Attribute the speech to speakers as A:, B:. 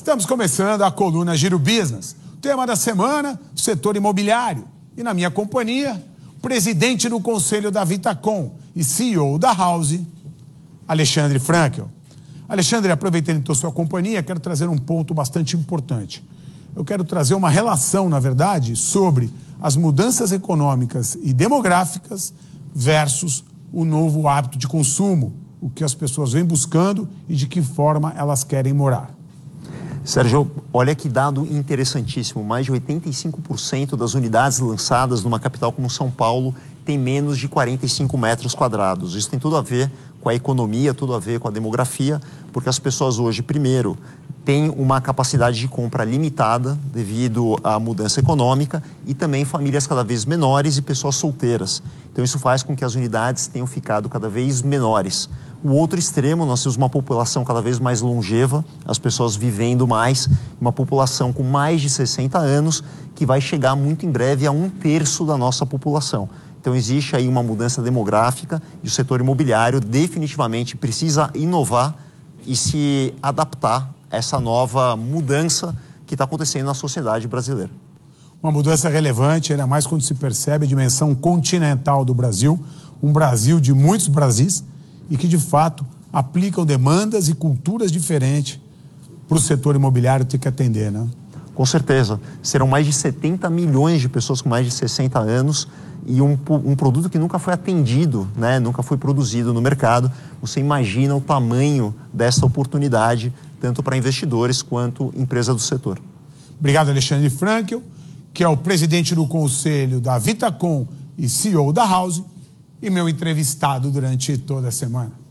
A: Estamos começando a coluna Giro Business. O tema da semana, setor imobiliário. E na minha companhia, presidente do Conselho da Vitacom e CEO da House, Alexandre Frankel. Alexandre, aproveitando então sua companhia, quero trazer um ponto bastante importante. Eu quero trazer uma relação, na verdade, sobre as mudanças econômicas e demográficas versus o novo hábito de consumo, o que as pessoas vêm buscando e de que forma elas querem morar.
B: Sérgio, olha que dado interessantíssimo. Mais de 85% das unidades lançadas numa capital como São Paulo tem menos de 45 metros quadrados. Isso tem tudo a ver com a economia, tudo a ver com a demografia, porque as pessoas hoje, primeiro, têm uma capacidade de compra limitada devido à mudança econômica e também famílias cada vez menores e pessoas solteiras. Então isso faz com que as unidades tenham ficado cada vez menores. O outro extremo, nós temos uma população cada vez mais longeva, as pessoas vivendo mais, uma população com mais de 60 anos, que vai chegar muito em breve a 1/3 da nossa população. Então existe aí uma mudança demográfica e o setor imobiliário definitivamente precisa inovar e se adaptar a essa nova mudança que está acontecendo na sociedade brasileira.
A: Uma mudança relevante, ainda mais quando se percebe a dimensão continental do Brasil, um Brasil de muitos Brasis, e que, de fato, aplicam demandas e culturas diferentes para o setor imobiliário ter que atender, né?
B: Com certeza. Serão mais de 70 milhões de pessoas com mais de 60 anos e um produto que nunca foi atendido, né? Nunca foi produzido no mercado. Você imagina o tamanho dessa oportunidade, tanto para investidores quanto empresas do setor.
A: Obrigado, Alexandre Frankel, que é o presidente do Conselho da Vitacom e CEO da House, e meu entrevistado durante toda a semana.